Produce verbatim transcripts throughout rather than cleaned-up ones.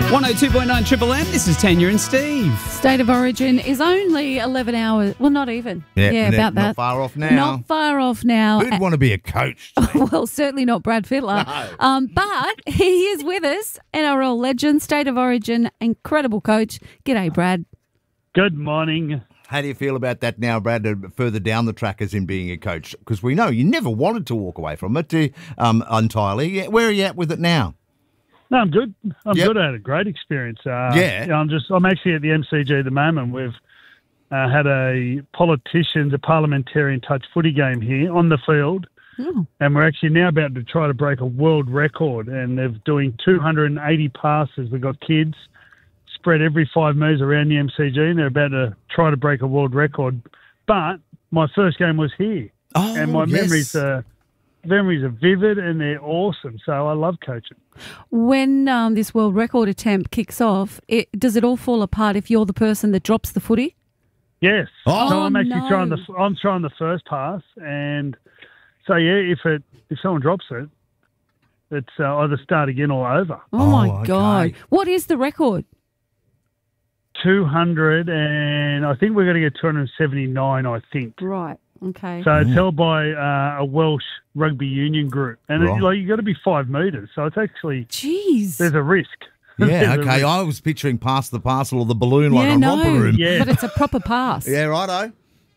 one oh two point nine Triple M, this is Tanya and Steve. State of Origin is only eleven hours. Well, not even. Yeah, yeah not- about that. not far off now. Not far off now. Who'd want to be a coach? Well, certainly not Brad Fittler. No. Um, but he is with us, N R L legend, State of Origin, incredible coach. G'day, Brad. Good morning. How do you feel about that now, Brad, uh, further down the track as in being a coach? Because we know you never wanted to walk away from it uh, um, entirely. Yeah, where are you at with it now? No, I'm good. I'm Yep. good. I had a great experience. Uh, Yeah. I'm just. I'm actually at the M C G at the moment. We've uh, had a politicians, a parliamentarian touch footy game here on the field, Oh. and we're actually now about to try to break a world record. And they're doing two hundred eighty passes. We've got kids spread every five metres around the M C G, and they're about to try to break a world record. But my first game was here, Oh, and my yes. memories are memories are vivid and they're awesome. So I love coaching. When um, this world record attempt kicks off, it, does it all fall apart if you're the person that drops the footy? Yes. Oh, so I'm actually no. trying the I'm trying the first pass, and so yeah, if it if someone drops it, it's uh, either start again or over. Oh, Oh, my okay. God. What is the record? Two hundred, and I think we're going to get two hundred seventy nine. I think. Right. Okay. So it's held by uh, a Welsh rugby union group, and Right. it, like you got to be five metres, so it's actually Jeez. there's a risk. Yeah, There's a okay. risk. I was picturing past the parcel or the balloon like yeah, a no. romper room. Yeah. But it's a proper pass. Yeah, righto.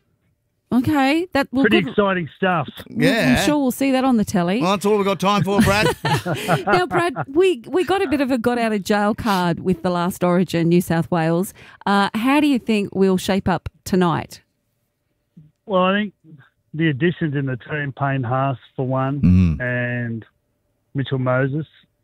Okay. That will Pretty good. exciting stuff. Yeah. I'm sure we'll see that on the telly. Well, that's all we've got time for, Brad. Now, Brad, we, we got a bit of a got out of jail card with the last Origin, New South Wales. Uh, how do you think we'll shape up tonight? Well, I think the additions in the team, Payne Haas for one, Mm. and Mitchell Moses,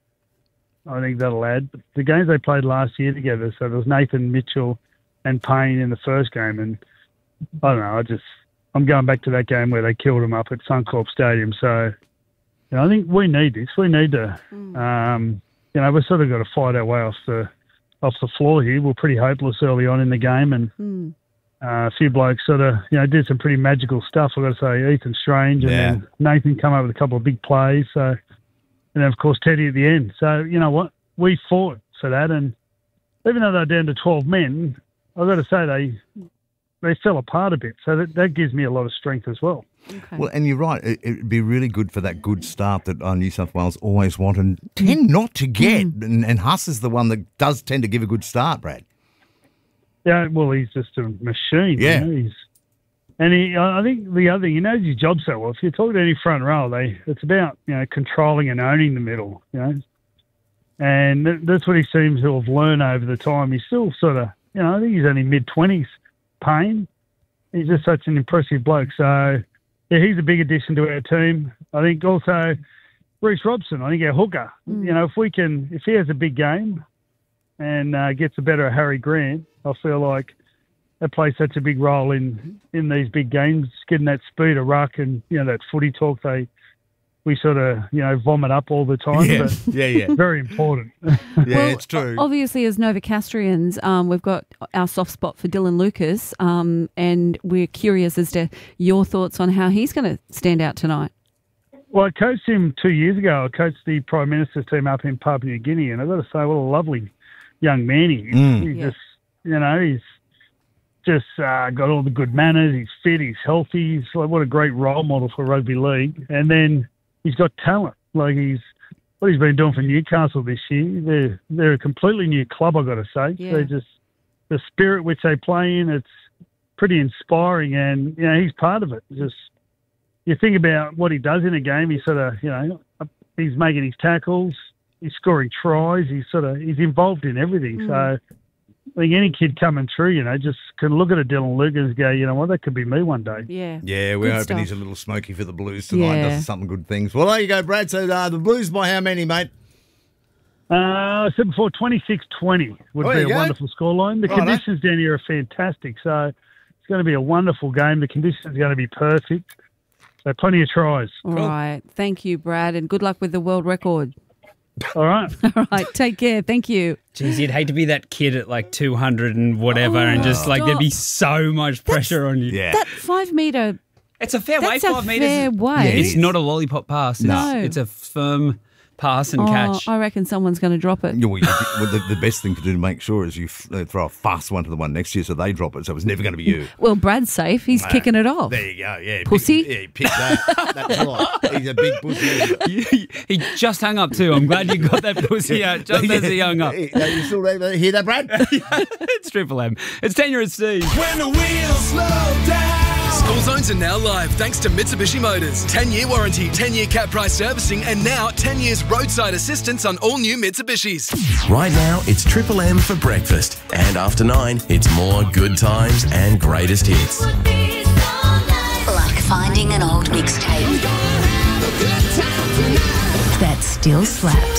I think that'll add. But the games they played last year together, so there was Nathan Mitchell and Payne in the first game, and I don't know, I just, I'm going back to that game where they killed him up at Suncorp Stadium. So, you know, I think we need this. We need to, um, you know, we've sort of got to fight our way off the off the floor here. We're pretty hopeless early on in the game, and Hmm. uh, a few blokes sort of, you know, did some pretty magical stuff. I've got to say, Ethan Strange and Yeah. then Nathan come up with a couple of big plays. So, and then of course Teddy at the end. So, you know what, we fought for that, and even though they're down to twelve men, I've got to say they they fell apart a bit. So that, that gives me a lot of strength as well. Okay. Well, and you're right. It, it'd be really good for that good start that uh, New South Wales always want and tend not to get. And, and Huss is the one that does tend to give a good start, Brad. Yeah, well, he's just a machine. Yeah. You know? He's, and he, I think the other thing, he knows his job so well. If you talk to any front row, they it's about, you know, controlling and owning the middle, you know. And th- that's what he seems to have learned over the time. He's still sort of, you know, I think he's only mid-twenties, Payne. He's just such an impressive bloke. So, yeah, he's a big addition to our team. I think also Reece Robson, I think our hooker. You know, if we can, if he has a big game and uh, gets the better of Harry Grant, I feel like that plays such a big role in, in these big games, getting that speed of ruck and, you know, that footy talk they we sort of, you know, vomit up all the time. Yeah, But yeah, yeah. very important. Yeah, Well, it's true. Obviously, as Novocastrians, um, we've got our soft spot for Dylan Lucas, um, and we're curious as to your thoughts on how he's going to stand out tonight. Well, I coached him two years ago. I coached the Prime Minister's team up in Papua New Guinea, and I've got to say, what a lovely young man he is. Mm. He's Yeah. just, you know, he's just uh, got all the good manners. He's fit. He's healthy. He's like, what a great role model for rugby league. And then he's got talent. Like he's what he's been doing for Newcastle this year. They're they're a completely new club, I've got to say. Yeah. They just the spirit which they play in, it's pretty inspiring, and you know he's part of it. Just you think about what he does in a game. He sort of, you know, he's making his tackles, he's scoring tries, he's sort of he's involved in everything. Mm. So I think any kid coming through, you know, just can look at a Dylan Lucas and go, you know what, that could be me one day. Yeah. Yeah, we're Good hoping stuff. he's a little smoky for the Blues tonight. Yeah. Does something good things. Well, there you go, Brad. So uh, the Blues by how many, mate? Uh, I said before, twenty-six twenty would Oh, be there a you go. wonderful scoreline. The Righto. conditions down here are fantastic, so it's going to be a wonderful game. The conditions are going to be perfect, so plenty of tries. All right. Thank you, Brad, and good luck with the world record. All right. All right. Take care. Thank you. Jeez, you'd hate to be that kid at like two hundred and whatever and just like there'd be so much pressure on you. Yeah. That five metre, It's a fair that's way, a five fair metres. way. It's not a lollipop pass. It's, No. it's a firm pass and Oh, catch. I reckon someone's going to drop it. Yeah, well, you, well, the, the best thing to do to make sure is you f- uh, throw a fast one to the one next to you so they drop it, so it's never going to be you. Well, Brad's safe. He's kicking it off. There you go, yeah. Pussy? Pick, yeah, pick that. That's right. He's a big pussy. He just hung up too. I'm glad you got that pussy out just as he hung up. Hey, you still hear that, Brad? It's Triple M. It's Tanya and Steve. When the wheels slow down. School zones are now live thanks to Mitsubishi Motors. ten-year warranty, ten-year cap price servicing, and now ten years roadside assistance on all new Mitsubishis. Right now, it's Triple M for breakfast. And after nine, it's more good times and greatest hits. Like finding an old mixtape that still slaps.